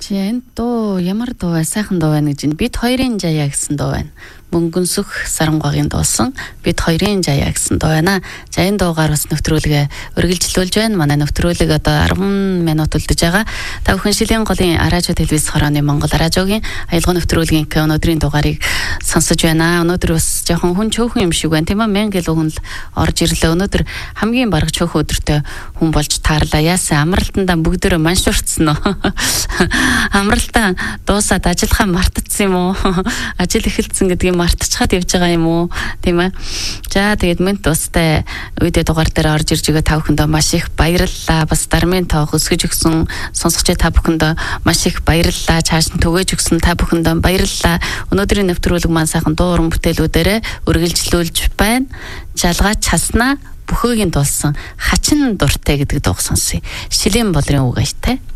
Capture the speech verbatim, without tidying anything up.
Жин дуу ямар дуу вэ? Сайхан дуу байна гэж. Бид хоёрын жаяа гэсэн дуу байна. Мөнгөнсөх Сарамгагийн дуусан бид хоёрын жаяа гэсэн дуу байна. За энэ дуугаар бас нэвтрүүлгээ үргэлжлүүлж байна. Манай нэвтрүүлэг одоо арван минут үлдэж байгаа. Та бүхэн Шилийн голын Аражо телевиз хорооны Монгол Аражогийн аялал нэвтрүүлгийн өнөөдрийн дугаарыг сонсож байна. Өнөөдөр бас жоохон хүн чөөхөн юм шиг байна. Тийм ээ, мянга илүү хүн л орж ирлээ. Өнөөдөр хамгийн бараг чөөхөн өдөртөө хүн болж таарлаа. Яасан амралтандаа бүгдөө маншуурцсан уу? Амралтаа дуусаад ажиллахаа мартацсан юм уу? Ажил эхэлсэн гэдгийг мартчихад явж байгаа юм уу? Тийм ээ. За тэгээд минь тустай үедээ дугаар дээр орж ирж байгаа та бүхэндээ маш их баярлалаа. Бас дармын тоог өсгөж өгсөн сонсогчдоо та бүхэндээ маш их баярлалаа. Цааш нь түгээж өгсөн та бүхэндээ баярлалаа. Өнөөдрийн нэвтрүүлэг маань сайхан дуу уран бүтээлүүдээр үргэлжлүүлж байна. Жалгаа часнаа бүхөөгийн дулсан хачин дуртай гэдэг дууг сонсъё. Шилийн болрын үг аж те.